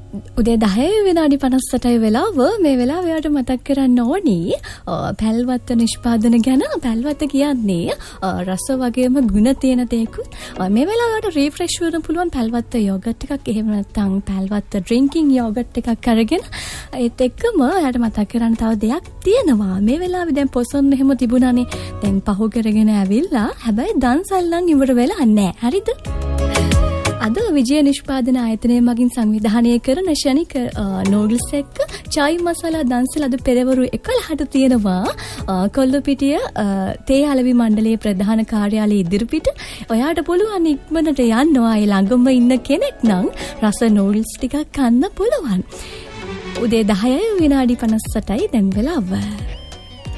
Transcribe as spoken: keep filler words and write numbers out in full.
උදේ දහය විනාඩි පනස් අටයි වෙලාව. මේ වෙලාව එයාට මතක් කරන්න ඕනි පැල්වත්ත නිෂ්පාදන ගැන. පැල්වත්ත කියන්නේ රස වගේම ගුණ තියෙන දෙයක්කුත්. මේ වෙලාවට රීෆ්‍රෙෂ් වෙන්න පුළුවන් පැල්වත්ත යෝගට් එකක්, එහෙම නැත්නම් පැල්වත්ත ඩ්‍රින්කින් යෝගට් එකක් අරගෙන ඒත් එක්කම එයාට මතක් කරන්න තව දෙයක් තියෙනවා. මේ වෙලාවේ දැන් පොසොන් එහෙම තිබුණානේ. දැන් පහු කරගෙන ඇවිල්ලා හැබැයි දන්සල් නම් ඉවර වෙලා නැහැ. හරිද? අද විජය නිෂ්පාදන ආයතනය මගින් සංවිධානය කරන ශනික නූඩල්ස් එක්ක චායි මසලා දන්සල් අද පෙරවරු එකොළහට තියෙනවා කොල්ලුපිටිය තේ අලවි මණ්ඩලයේ ප්‍රධාන කාර්යාලයේ ඉදිරිපිට. ඔයාට පුළුවන් ඉක්මනට යන්න. ආයේ ළඟම ඉන්න කෙනෙක් නම් රස නූඩල්ස් ටිකක් කන්න පුළුවන්. උදේ දහයයි විනාඩි පනස් අටයි දැන් වෙලාව.